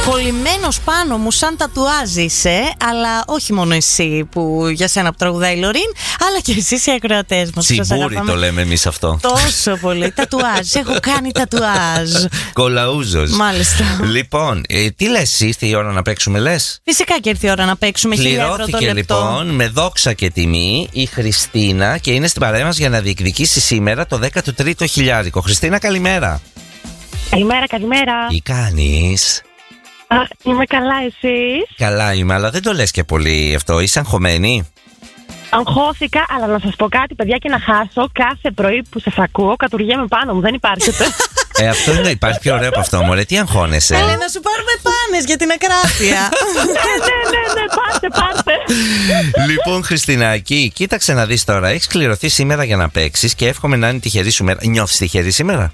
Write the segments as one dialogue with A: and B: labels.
A: κολλημένος πάνω μου σαν τατουάζ είσαι, αλλά όχι μόνο εσύ που για σένα που τραγουδάει η Λωρίν, αλλά και εσείς οι ακροατές μας.
B: Τσιμπούρι το λέμε εμείς αυτό.
A: Τόσο πολύ. Τατουάζ. Έχω κάνει τατουάζ.
B: Κολαούζος.
A: Μάλιστα.
B: Λοιπόν, τι λες, ήρθε η ώρα να παίξουμε, λες?
A: Φυσικά και ήρθε η ώρα να παίξουμε. 1.000 ευρώ το λεπτό.
B: Πληρώθηκε λοιπόν με δόξα και τιμή η Χριστίνα και είναι στην παρέα μας για να διεκδικήσει σήμερα το 13ο χιλιάρικο. Χριστίνα, καλημέρα.
C: Καλημέρα.
B: Τι κάνεις?
C: Είμαι καλά, εσείς?
B: Καλά είμαι, αλλά δεν το λες και πολύ αυτό. Είσαι αγχωμένη?
C: Αγχώθηκα, αλλά να σας πω κάτι, παιδιά, και να χάσω κάθε πρωί που σας ακούω, κατουργέμαι πάνω μου, δεν υπάρχετε.
B: Αυτό είναι, υπάρχει πιο ωραίο από αυτό, μωρέ. Τι αγχώνεσαι?
A: Έλε, να σου πάρουμε πάνες για την ακράτεια.
C: Ναι, πάρτε.
B: Λοιπόν, Χριστινάκη, κοίταξε να δεις τώρα. Έχεις κληρωθεί σήμερα για να παίξεις και εύχομαι να είναι τυχερή σου μέρα. Νιώθεις τυχερή σήμερα?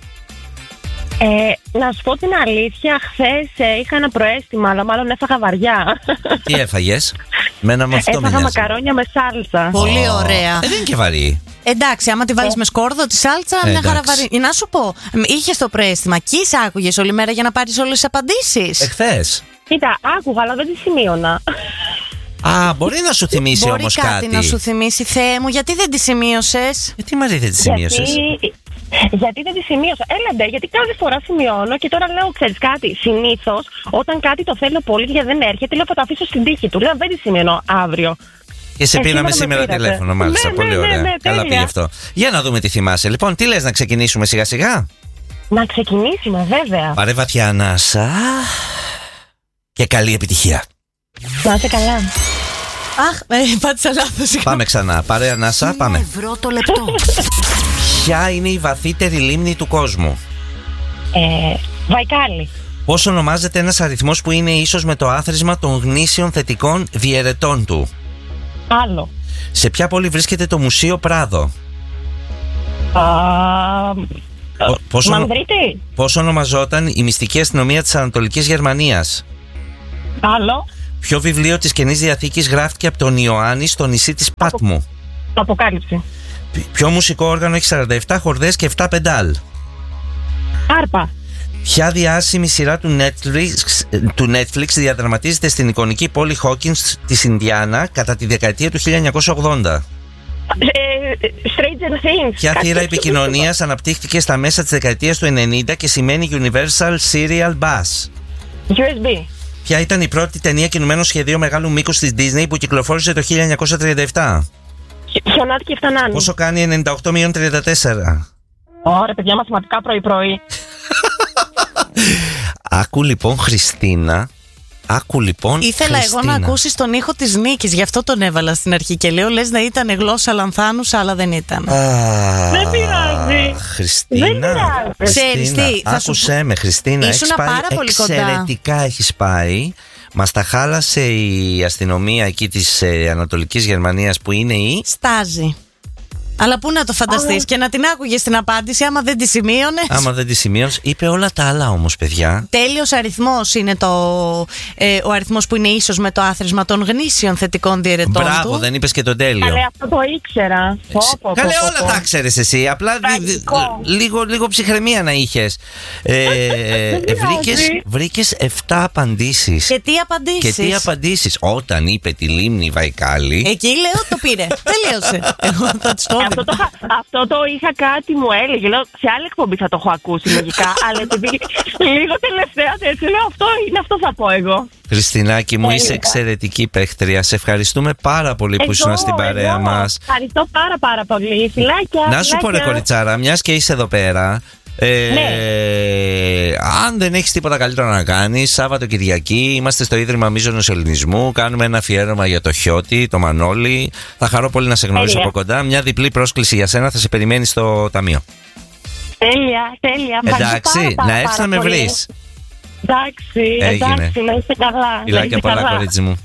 C: Να σου πω την αλήθεια, χθες είχα ένα προαίσθημα, αλλά μάλλον έφαγα βαριά.
B: Τι έφαγες? Μένα με αυτό
C: έφαγα μακαρόνια με σάλτσα.
A: Πολύ ωραία.
B: Δεν είναι και βαρύ.
A: Εντάξει, άμα τη βάλεις με σκόρδο τη σάλτσα, μια χαρά βαρύ. Να σου πω, είχες το προαίσθημα και είσαι άκουγες όλη μέρα για να πάρεις όλες τις απαντήσεις?
B: Εχθές.
C: Κοίτα, άκουγα, αλλά δεν τη σημείωνα.
B: Μπορεί να σου θυμίσει όμως κάτι.
A: Μπορεί κάτι να σου θυμίσει, Θεέ μου, γιατί δεν τη σημείωσες?
B: Γιατί Μαρή δεν τη σημείωσες?
C: Γιατί δεν τη σημείωσα? Έλαντε, γιατί κάθε φορά σημειώνω και τώρα λέω, ξέρεις κάτι, συνήθως όταν κάτι το θέλω πολύ και δεν έρχεται, λέω θα το αφήσω στην τύχη του. Λέω δεν τη σημειώνω αύριο.
B: Και σε πήραμε σήμερα τηλέφωνο, μάλιστα. Πολύ ωραία. Καλά πήγε αυτό. Για να δούμε τι θυμάσαι. Λοιπόν, τι λες, να ξεκινήσουμε σιγά σιγά?
C: Να ξεκινήσουμε, βέβαια.
B: Πάρε βαθιά ανάσα και καλή επιτυχία.
C: Να είσαι καλά.
A: Αχ, πάτησα λάθος.
B: Πάμε ξανά. Πάρε ανάσα, πάμε.
A: 1.000 ευρώ το λεπτό.
B: Ποια είναι η βαθύτερη λίμνη του κόσμου?
C: Βαϊκάλη.
B: Πώς ονομάζεται ένας αριθμός που είναι ίσος με το άθροισμα των γνήσιων θετικών διαιρετών του?
C: Άλλο.
B: Σε ποια πόλη βρίσκεται το Μουσείο Πράδο?
C: Μανδρίτη.
B: Πώς ονομαζόταν η μυστική αστυνομία της Ανατολικής Γερμανίας?
C: Άλλο.
B: Ποιο βιβλίο της Καινής Διαθήκης γράφτηκε από τον Ιωάννη στο νησί της Πάτμου?
C: Αποκάλυψη.
B: Ποιο μουσικό όργανο έχει 47 χορδές και 7 πεντάλ?
C: Άρπα.
B: Ποια διάσημη σειρά του Netflix διαδραματίζεται στην εικονική πόλη Hawkins της Ινδιάνα κατά τη δεκαετία του 1980?
C: Stranger Things.
B: Ποια θύρα επικοινωνίας αναπτύχθηκε στα μέσα της δεκαετίας του 90 και σημαίνει Universal Serial Bus?
C: USB.
B: Ποια ήταν η πρώτη ταινία κινουμένου σχεδίου μεγάλου μήκους της Disney που κυκλοφόρησε το 1937?
C: Χιονάτι και φτανάνι.
B: Πόσο κάνει 98 μείον 34?
C: Ωραία, παιδιά, μαθηματικά πρωί-πρωί.
B: Άκου λοιπόν, Χριστίνα.
A: Ήθελα εγώ να ακούσεις τον ήχο της νίκης, γι' αυτό τον έβαλα στην αρχή και λέω λες να ήταν γλώσσα λανθάνους, αλλά δεν ήταν.
C: Δεν πειράζει.
B: Χριστίνα,
A: ξέρεις τι,
B: άκουσέ με, Χριστίνα, έχεις πάει εξαιρετικά, έχεις πάει. Μας τα χάλασε η αστυνομία εκεί της Ανατολικής Γερμανίας που είναι η
A: Στάζη. Αλλά πού να το φανταστείς και να την άκουγες την απάντηση άμα δεν τη σημείωνες.
B: Άμα δεν τη σημείωνες, είπε όλα τα άλλα όμως, παιδιά.
A: Τέλειος αριθμός είναι ο αριθμός που είναι ίσος με το άθροισμα των γνήσιων θετικών διαιρετών.
B: Μπράβο,
A: του.
B: Δεν είπες και το τέλειο.
C: Καλέ, αυτό το ήξερα.
B: Καλέ, όλα τα ξέρεις εσύ. Απλά λίγο ψυχραιμία να είχες. Βρήκες 7 απαντήσεις.
A: Και τι απαντήσεις?
B: Όταν είπε τη λίμνη Βαϊκάλη.
A: Εκεί λέω το πήρε. Τελείωσε. Εγώ θα της το
C: αυτό το είχα, κάτι μου έλεγε. Λέω σε άλλη εκπομπή θα το έχω ακούσει λογικά. Αλλά επειδή λίγο τελευταία έτσι λέω αυτό θα πω εγώ.
B: Χριστινάκη μου, είσαι εξαιρετική παίχτρια. Σε ευχαριστούμε πάρα πολύ που ήσουν στην παρέα μας.
C: Ευχαριστώ πάρα πολύ. Φιλάκια.
B: Να σου πω ρε κοριτσάρα, μιας και είσαι εδώ πέρα. Αν δεν έχεις τίποτα καλύτερο να κάνεις, Σάββατο Κυριακή είμαστε στο Ίδρυμα Μίζωνος Ελληνισμού. Κάνουμε ένα αφιέρωμα για το Χιώτη, το Μανώλη. Θα χαρώ πολύ να σε γνωρίσω από κοντά. Μια διπλή πρόσκληση για σένα θα σε περιμένει στο ταμείο.
C: Τέλεια.
B: Εντάξει, να έρθεις να με βρεις.
C: Εντάξει, να είστε καλά.
B: Φιλάκια πολλά, κορίτσι μου.